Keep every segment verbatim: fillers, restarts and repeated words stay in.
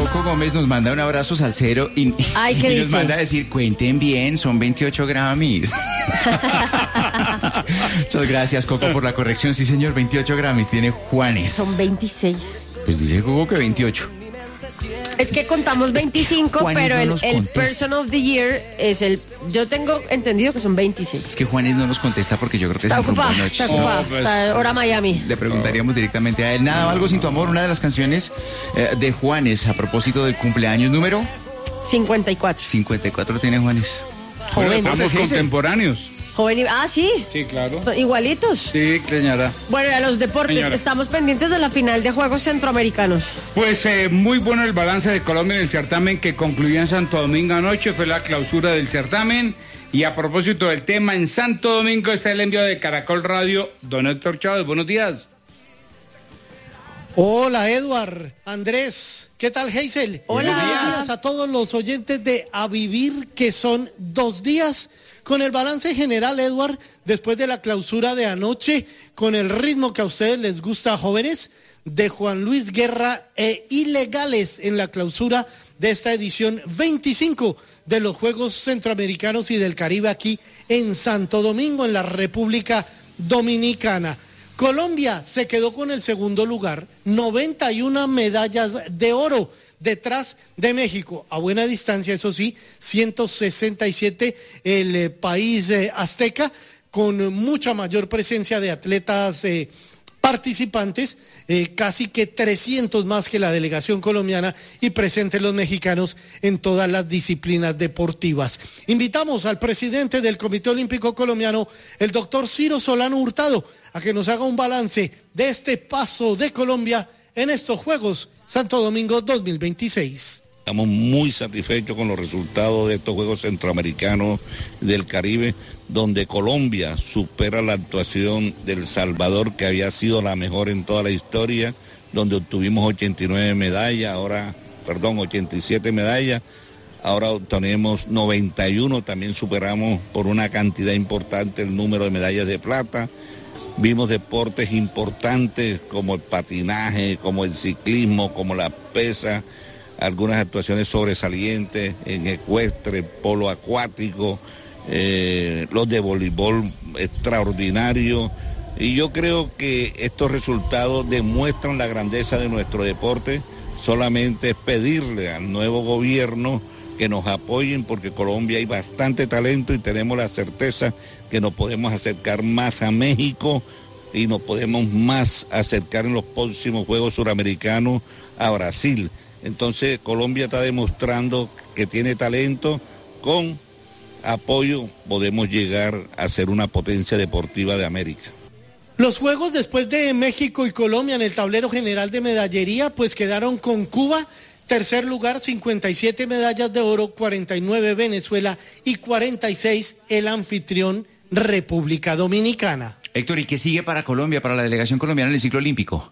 Coco Gómez nos manda un abrazo salsero y, Ay, ¿qué y dice? nos manda a decir, cuenten bien, son veintiocho Grammys. Muchas gracias, Coco, por la corrección. Sí, señor, veintiocho Grammys tiene Juanes. Son veintiséis. Pues dice Coco que veintiocho. Es que contamos veinticinco, Juanes pero no el, nos el contesta. Person of the Year es el... Yo tengo entendido que son veintiséis. Es que Juanes no nos contesta porque yo creo que Está se enrumbó ocupado, anoche. está ocupado, No, pues. está hora Miami. Le preguntaríamos directamente a él. Nada, Algo sin tu amor, una de las canciones eh, de Juanes a propósito del cumpleaños número cincuenta y cuatro. cincuenta y cuatro tiene Juanes. Joven. Deportes, Ambos ¿qué dice? contemporáneos. Joven y... Ah, sí. Sí, claro. Son igualitos. Sí, señora. Bueno, y a los deportes, Señora. estamos pendientes de la final de Juegos Centroamericanos. Pues eh, muy bueno el balance de Colombia en el certamen que concluyó en Santo Domingo anoche, fue la clausura del certamen. Y a propósito del tema, en Santo Domingo está el envío de Caracol Radio, don Héctor Chávez. Buenos días. Hola, Edward, Andrés, ¿qué tal, Hazel? Hola. Buenos días a todos los oyentes de A Vivir, que son dos días. Con el balance general, Edward, después de la clausura de anoche, con el ritmo que a ustedes les gusta, jóvenes, de Juan Luis Guerra e Ilegales en la clausura de esta edición veinticinco de los Juegos Centroamericanos y del Caribe aquí en Santo Domingo, en la República Dominicana. Colombia se quedó con el segundo lugar, noventa y una medallas de oro, detrás de México, a buena distancia, eso sí, ciento sesenta y siete el eh, país eh, azteca, con mucha mayor presencia de atletas eh, participantes, eh, casi que trescientos más que la delegación colombiana y presentes los mexicanos en todas las disciplinas deportivas. Invitamos al presidente del Comité Olímpico Colombiano, el doctor Ciro Solano Hurtado, a que nos haga un balance de este paso de Colombia en estos Juegos Santo Domingo dos mil veintiséis. Estamos muy satisfechos con los resultados de estos Juegos Centroamericanos del Caribe, donde Colombia supera la actuación del Salvador, que había sido la mejor en toda la historia, donde obtuvimos ochenta y nueve medallas, ahora, perdón, ochenta y siete medallas, ahora obtenemos noventa y uno, también superamos por una cantidad importante el número de medallas de plata. Vimos deportes importantes como el patinaje, como el ciclismo, como la pesa, algunas actuaciones sobresalientes en ecuestre, polo acuático, eh, los de voleibol extraordinarios. Y yo creo que estos resultados demuestran la grandeza de nuestro deporte. Solamente es pedirle al nuevo gobierno que nos apoyen, porque Colombia hay bastante talento y tenemos la certeza que nos podemos acercar más a México y nos podemos más acercar en los próximos Juegos Suramericanos a Brasil. Entonces Colombia está demostrando que tiene talento, con apoyo podemos llegar a ser una potencia deportiva de América. Los Juegos, después de México y Colombia en el tablero general de medallería, pues quedaron con Cuba, tercer lugar, cincuenta y siete medallas de oro, cuarenta y nueve Venezuela y cuarenta y seis el anfitrión República Dominicana. Héctor, ¿y qué sigue para Colombia, para la delegación colombiana en el ciclo olímpico?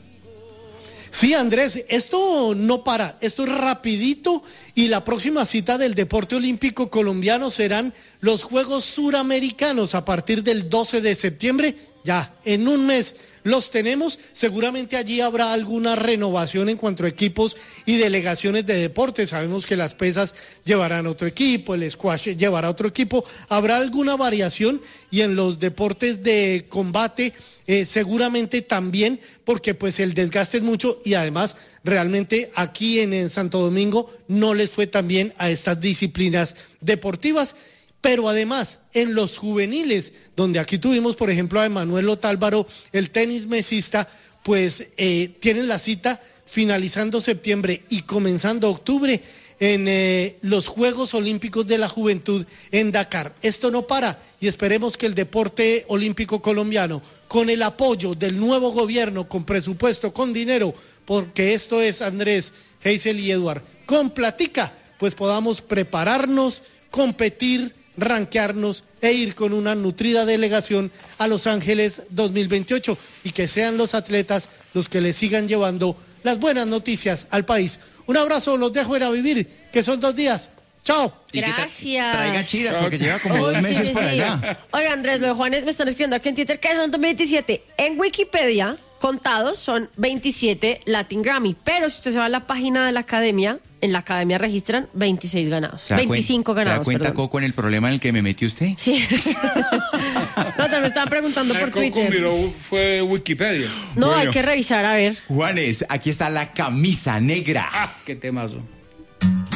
Sí, Andrés, esto no para, esto es rapidito, y la próxima cita del deporte olímpico colombiano serán los Juegos Suramericanos a partir del doce de septiembre, ya en un mes los tenemos. Seguramente allí habrá alguna renovación en cuanto a equipos y delegaciones de deportes. Sabemos que las pesas llevarán otro equipo, el squash llevará otro equipo, habrá alguna variación, y en los deportes de combate eh, seguramente también, porque pues el desgaste es mucho, y además realmente aquí en, en Santo Domingo no les fue tan bien a estas disciplinas deportivas. Pero además, en los juveniles, donde aquí tuvimos, por ejemplo, a Emanuel Otálvaro, el tenis mesista, pues eh, tienen la cita finalizando septiembre y comenzando octubre en eh, los Juegos Olímpicos de la Juventud en Dakar. Esto no para, y esperemos que el deporte olímpico colombiano, con el apoyo del nuevo gobierno, con presupuesto, con dinero, porque esto es, Andrés, Hazel y Eduard, con platica, pues podamos prepararnos, competir, rankearnos e ir con una nutrida delegación a Los Ángeles dos mil veintiocho, y que sean los atletas los que le sigan llevando las buenas noticias al país. Un abrazo, los dejo ir a vivir, que son dos días. Chao. Y que tra- Gracias. traiga chiras, porque lleva como Uy, dos meses sí, por sí. allá. Oiga, Andrés, los de Juanes me están escribiendo aquí en Twitter que son dos mil veintisiete. En Wikipedia contados son veintisiete Latin Grammy, pero si usted se va a la página de la academia, en la academia registran veintiséis ganados, ¿Se da veinticinco cuen- ganados. ¿Se da cuenta, perdón. Coco, en el problema en el que me metió usted? Sí. No, te me estaban preguntando por Coco Twitter. miró, fue Wikipedia. No, Bueno. hay que revisar, a ver. Juanes, aquí está la camisa negra. Ah, qué temazo.